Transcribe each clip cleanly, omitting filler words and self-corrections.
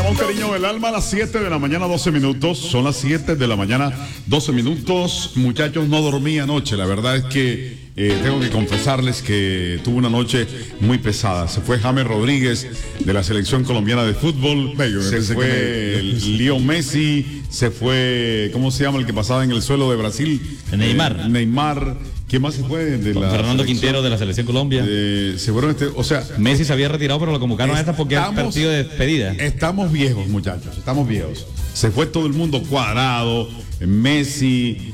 Con cariño del alma, a las 7 de la mañana, 12 minutos. Son las 7 de la mañana, 12 minutos. Muchachos, no dormí anoche. La verdad es que tengo que confesarles que tuve una noche muy pesada. Se fue James Rodríguez de la selección colombiana de fútbol. Se fue Leo Messi. Se fue, ¿cómo se llama el que pasaba en el suelo de Brasil? Neymar. Neymar. ¿Quién más se fue? Fernando Quintero de la selección Colombia. Se fueron o sea, Messi se había retirado, pero lo convocaron a esta porque es partido de despedida. Estamos viejos, muchachos, estamos viejos. Se fue todo el mundo, Cuadrado, Messi,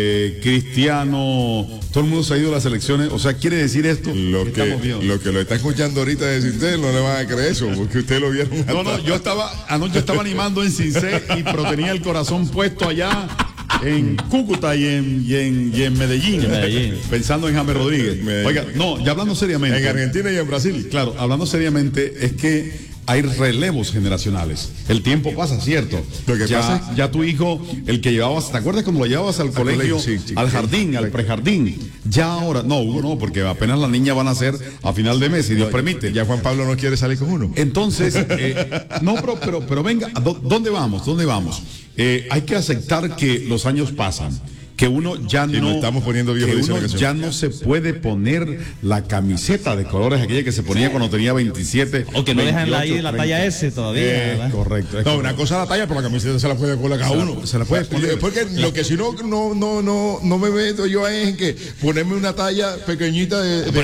Cristiano, todo el mundo se ha ido a las selecciones. O sea, quiere decir esto. Lo que lo está escuchando ahorita decir usted, no le van a creer eso, porque ustedes lo vieron. Yo anoche estaba animando en Cincé, pero tenía el corazón puesto allá en Cúcuta y en Medellín, pensando en James Rodríguez. Oiga, no, ya hablando seriamente. En Argentina y en Brasil. Claro, hablando seriamente, es que hay relevos generacionales. El tiempo pasa, ¿cierto? Lo que pasa es ya tu hijo, el que llevabas, ¿te acuerdas cuando lo llevabas al colegio? Sí, al jardín, al prejardín. Ya ahora, no, Hugo, no, porque apenas las niñas van a ser a final de mes, si Dios permite. Ya Juan Pablo no quiere salir con uno. Entonces, no, pero venga, ¿dónde vamos? Hay que aceptar que los años pasan. Que uno ya no estamos poniendo viejo, que uno ya no se puede poner la camiseta de colores aquella que se ponía cuando tenía 27 o que no 28, dejan ahí la talla S todavía, correcto. No, una cosa la talla, pero la camiseta se la puede colocar uno. Se la puede poner. Porque lo que si no me meto yo es en que ponerme una talla pequeñita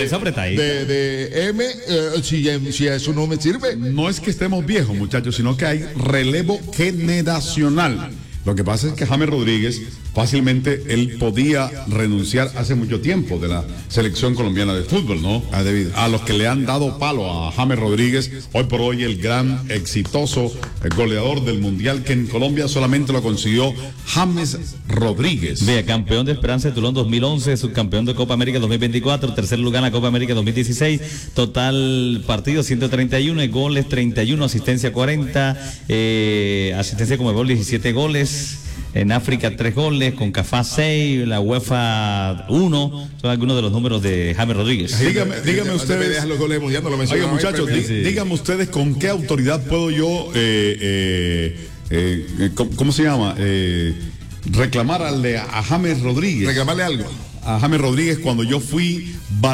de M, si eso no me sirve. No es que estemos viejos, muchachos, sino que hay relevo generacional. Lo que pasa es que James Rodríguez fácilmente él podía renunciar hace mucho tiempo de la selección colombiana de fútbol, ¿no? A los que le han dado palo a James Rodríguez, hoy por hoy el gran exitoso goleador del mundial que en Colombia solamente lo consiguió James Rodríguez. Vea, campeón de Esperanza de Tulón 2011, subcampeón de Copa América 2024, tercer lugar en la Copa América 2016, total partidos 131, goles 31, asistencia 40, asistencia como gol 17 goles. En África 3 goles, con CAFA 6, la UEFA 1, son algunos de los números de James Rodríguez. Dígame ustedes, los goles mundiales, no lo oiga, muchachos, díganme ustedes con qué autoridad puedo yo, ¿cómo se llama? Reclamarle a James Rodríguez. Reclamarle algo. A James Rodríguez cuando yo fui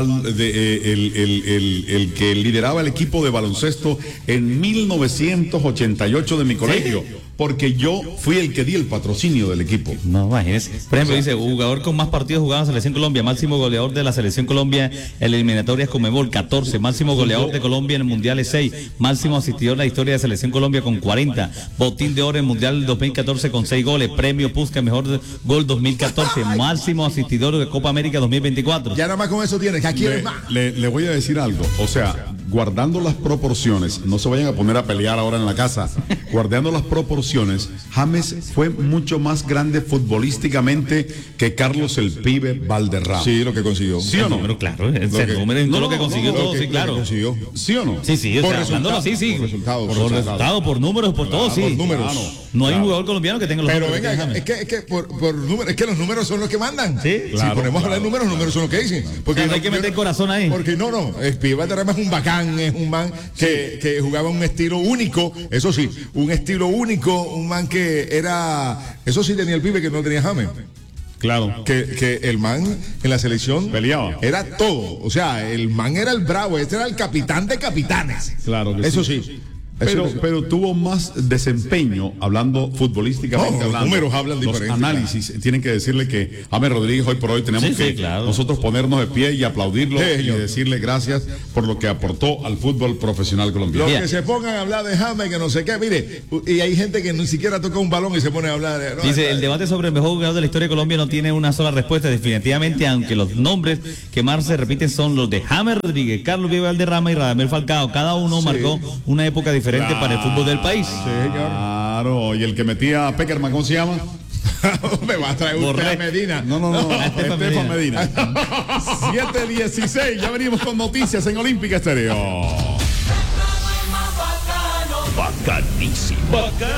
el que lideraba el equipo de baloncesto en 1988 de mi colegio. ¿Sí? Porque yo fui el que di el patrocinio del equipo. No, imagínese. Por ejemplo, dice, jugador con más partidos jugados en la Selección Colombia, máximo goleador de la Selección Colombia en eliminatorias Conmebol, 14, máximo goleador de Colombia en el Mundial 6, máximo asistidor en la historia de Selección Colombia con 40, botín de oro en el Mundial 2014 con 6 goles, premio Puskas mejor gol 2014, máximo asistidor de Copa América 2024. Ya nada más con eso tienes, ¿qué quieres más? Le voy a decir algo, o sea, guardando las proporciones, no se vayan a poner a pelear ahora en la casa, guardando las proporciones, James fue mucho más grande futbolísticamente que Carlos el Pibe Valderrama. Sí, lo que consiguió. ¿Sí o no? Pero claro, lo que consiguió todo, sí, claro. ¿Sí o no? Sí, por resultados, sí. Por resultados, por números, por todo, sí. Por números. No hay un jugador colombiano que tenga los números. Pero venga, es que por números, es que los números son los que mandan. Sí, claro, si ponemos a hablar de números, los números son los que dicen. Porque o sea, no hay que meter corazón ahí. Porque el Pibe Valderrama es un bacán, es un man que jugaba un estilo único, eso sí, un estilo único, un man que era, eso sí tenía el Pibe que no tenía James. Claro. Que el man en la selección peleaba. Era todo. O sea, el man era el bravo, este era el capitán de capitanes. Claro que eso sí. Pero tuvo más desempeño hablando futbolísticamente. Los números hablan diferente. Los análisis tienen que decirle que James Rodríguez hoy por hoy tenemos que nosotros ponernos de pie y aplaudirlo y decirle gracias por lo que aportó al fútbol profesional colombiano. Los que se pongan a hablar de James, que no sé qué, mire, y hay gente que ni siquiera toca un balón y se pone a hablar de... Dice, el debate sobre el mejor jugador de la historia de Colombia no tiene una sola respuesta, definitivamente, aunque los nombres que más se repiten son los de James Rodríguez, Carlos Pibe Valderrama y Radamel Falcao. Cada uno marcó una época diferente para el fútbol del país. Sí, señor. Claro, y el que metía a Peckerman, ¿cómo se llama? Me va a traer usted a Medina. No. Estefan Medina. 7:16, ya venimos con noticias en Olímpica Estéreo. Bacanísimo.